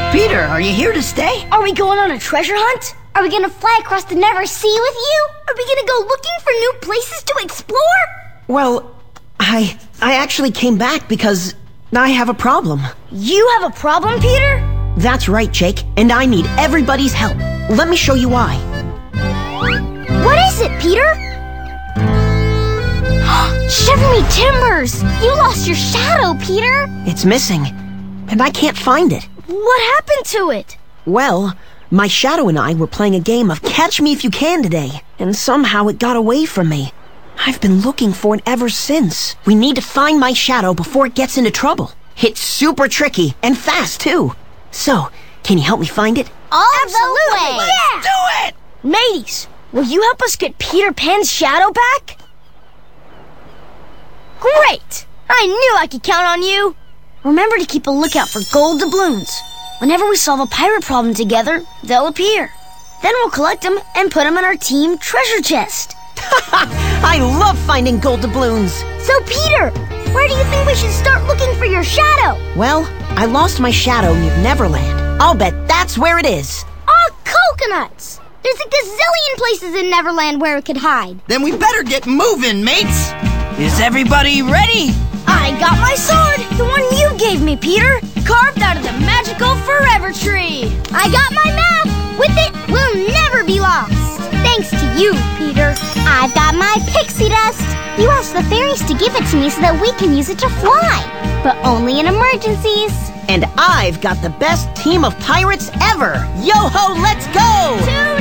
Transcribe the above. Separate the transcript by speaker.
Speaker 1: Peter, are you here to stay?
Speaker 2: Are we going on a treasure hunt? Are we gonna fly across the Never Sea with you? Are we gonna go looking for new places to explore?
Speaker 1: Well, I actually came back because I have a problem.
Speaker 2: You have a problem, Peter?
Speaker 1: That's right, Jake, and I need everybody's help. Let me show you why.
Speaker 2: What is it, Peter? Shiver me timbers! You lost your shadow, Peter!
Speaker 1: It's missing, and I can't find it.
Speaker 2: What happened to it?
Speaker 1: Well, my shadow and I were playing a game of Catch Me If You Can today, and somehow it got away from me. I've been looking for it ever since. We need to find my shadow before it gets into trouble. It's super tricky and fast, too. So, can you help me find it?
Speaker 2: Absolutely!
Speaker 1: Let's do it!
Speaker 2: Mateys, will you help us get Peter Pan's shadow back? Great! I knew I could count on you! Remember to keep a lookout for gold doubloons. Whenever we solve a pirate problem together, they'll appear. Then we'll collect them and put them in our team treasure chest.
Speaker 1: I love finding gold doubloons.
Speaker 2: So, Peter, where do you think we should start looking for your shadow?
Speaker 1: Well, I lost my shadow near Neverland. I'll bet that's where it is.
Speaker 2: Coconuts! There's a gazillion places in Neverland where it could hide.
Speaker 3: Then we better get moving, mates! Is everybody ready?
Speaker 2: I got my sword, the one you gave me, Peter, carved out of the magical forever tree. I got my map. With it, we'll never be lost. Thanks to you, Peter. I've got my pixie dust. You asked the fairies to give it to me so that we can use it to fly, but only in emergencies.
Speaker 1: And I've got the best team of pirates ever. Yo-ho, let's go!
Speaker 2: To